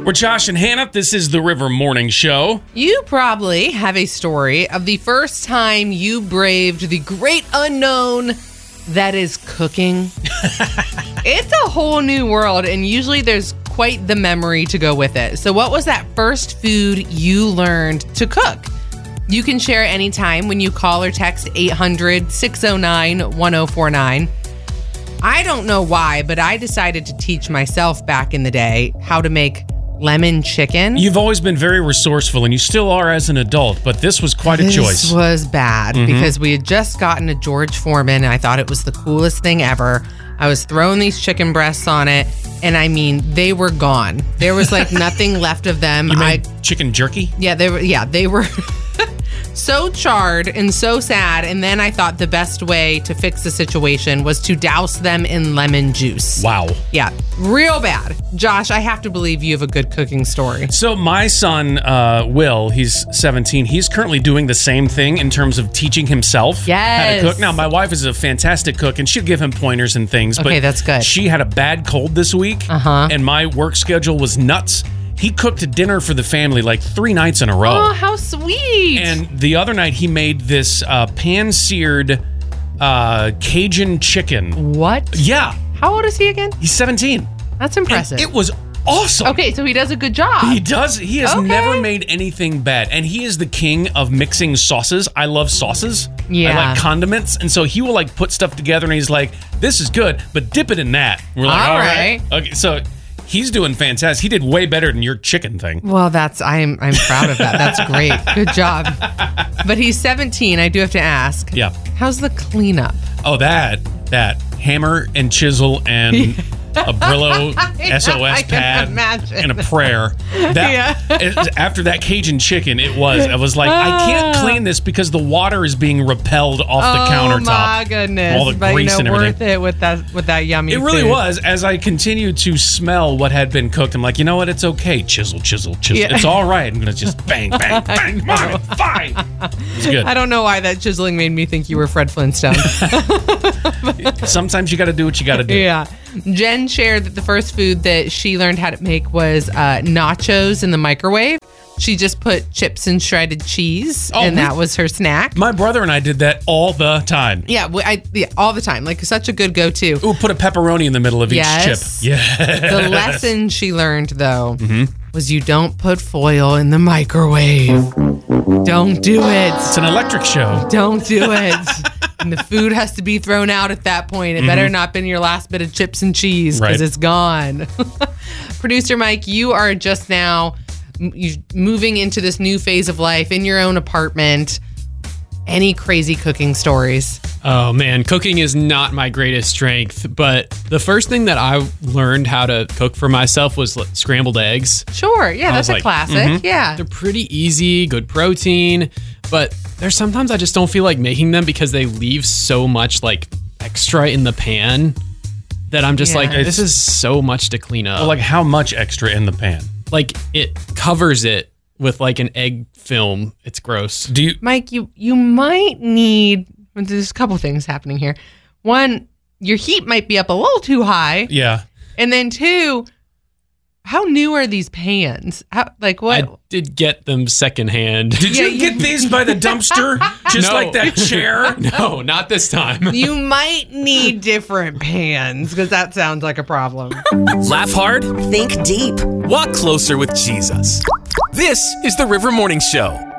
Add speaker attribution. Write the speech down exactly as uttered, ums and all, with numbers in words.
Speaker 1: We're Josh and Hannah. This is the River Morning Show.
Speaker 2: You probably have a story of the first time you braved the great unknown that is cooking. It's a whole new world, and usually there's quite the memory to go with it. So what was that first food you learned to cook? You can share anytime when you call or text eight hundred, six oh nine, one oh four nine. I don't know why, but I decided to teach myself back in the day how to make lemon chicken.
Speaker 1: You've always been very resourceful, and you still are as an adult, but this was quite a
Speaker 2: this
Speaker 1: choice.
Speaker 2: This was bad
Speaker 1: mm-hmm.
Speaker 2: because we had just gotten a George Foreman, and I thought it was the coolest thing ever. I was throwing these chicken breasts on it, and I mean, they were gone. There was like nothing left of them.
Speaker 1: You made
Speaker 2: I,
Speaker 1: chicken jerky?
Speaker 2: Yeah, they were. Yeah, they were so charred and so sad. And then I thought the best way to fix the situation was to douse them in lemon juice.
Speaker 1: Wow.
Speaker 2: Yeah, real bad. Josh, I have to believe you have a good cooking story.
Speaker 1: So my son, uh, Will, he's seventeen. He's currently doing the same thing in terms of teaching himself
Speaker 2: yes.
Speaker 1: how to cook. Now, my wife is a fantastic cook, and she'll give him pointers and things.
Speaker 2: Okay,
Speaker 1: but
Speaker 2: that's good.
Speaker 1: She had a bad cold this week,
Speaker 2: uh-huh.
Speaker 1: and my work schedule was nuts. He cooked dinner for the family like three nights in a row.
Speaker 2: Oh, how sweet.
Speaker 1: And the other night, he made this uh, pan-seared uh, Cajun chicken.
Speaker 2: What?
Speaker 1: Yeah.
Speaker 2: How old is he again?
Speaker 1: He's seventeen.
Speaker 2: That's impressive.
Speaker 1: And it was awesome.
Speaker 2: Okay, so he does a good job.
Speaker 1: He does. He has
Speaker 2: okay.
Speaker 1: never made anything bad. And he is the king of mixing sauces. I love sauces.
Speaker 2: Yeah.
Speaker 1: I like condiments. And so he will like put stuff together and he's like, this is good, but dip it in that. We're like, all, all right. right. Okay, so he's doing fantastic. He did way better than your chicken thing.
Speaker 2: Well, that's I'm I'm proud of that. That's great. Good job. But he's seventeen. I do have to ask.
Speaker 1: Yeah.
Speaker 2: How's the cleanup?
Speaker 1: Oh, that that hammer and chisel and a Brillo S O S pad and a prayer. That
Speaker 2: yeah.
Speaker 1: it, after that Cajun chicken, it was. I was like, I can't clean this because the water is being repelled off
Speaker 2: oh,
Speaker 1: the countertop.
Speaker 2: Oh my goodness!
Speaker 1: All the
Speaker 2: but
Speaker 1: grease
Speaker 2: you know,
Speaker 1: and everything.
Speaker 2: Worth it with that with that yummy.
Speaker 1: It really
Speaker 2: food.
Speaker 1: was. As I continued to smell what had been cooked, I'm like, you know what? It's okay. Chisel, chisel, chisel.
Speaker 2: Yeah.
Speaker 1: It's all right. I'm gonna just bang, bang, bang. Come on, it's fine. It's good.
Speaker 2: I don't know why that chiseling made me think you were Fred Flintstone.
Speaker 1: Sometimes you got to do what you got to do.
Speaker 2: Yeah. Jen shared that the first food that she learned how to make was uh, nachos in the microwave. She just put chips and shredded cheese, oh, and we, that was her snack.
Speaker 1: My brother and I did that all the time.
Speaker 2: Yeah, I, yeah, all the time. Like, such a good go-to.
Speaker 1: Ooh, put a pepperoni in the middle of
Speaker 2: yes.
Speaker 1: each chip. Yeah.
Speaker 2: The lesson she learned, though,
Speaker 1: mm-hmm.
Speaker 2: was you don't put foil in the microwave. Don't do it.
Speaker 1: It's an electric show.
Speaker 2: Don't do it. And the food has to be thrown out at that point. It mm-hmm. better not been your last bit of chips and cheese because right. it's gone. Producer Mike, you are just now moving into this new phase of life in your own apartment. Any crazy cooking stories?
Speaker 3: Oh man, cooking is not my greatest strength, but the first thing that I learned how to cook for myself was scrambled eggs.
Speaker 2: Sure, yeah, that's a
Speaker 3: like,
Speaker 2: classic.
Speaker 3: Mm-hmm.
Speaker 2: Yeah.
Speaker 3: They're pretty easy, good protein, but there's sometimes I just don't feel like making them because they leave so much like extra in the pan that I'm just
Speaker 2: yeah.
Speaker 3: like, this is so much to clean up.
Speaker 1: Well, like how much extra in the pan?
Speaker 3: Like it covers it with like an egg film. It's gross.
Speaker 1: Do you,
Speaker 2: Mike, you you might need, there's a couple things happening here. One, your heat might be up a little too high.
Speaker 1: Yeah.
Speaker 2: And then two, how new are these pans? How, like what?
Speaker 3: I did get them secondhand.
Speaker 1: Did
Speaker 2: yeah,
Speaker 1: you get these by the dumpster? Just
Speaker 3: no.
Speaker 1: like that chair?
Speaker 3: No, not this time.
Speaker 2: You might need different pans because that sounds like a problem.
Speaker 4: Laugh hard.
Speaker 5: Think deep.
Speaker 4: Walk closer with Jesus. This is the River Morning Show.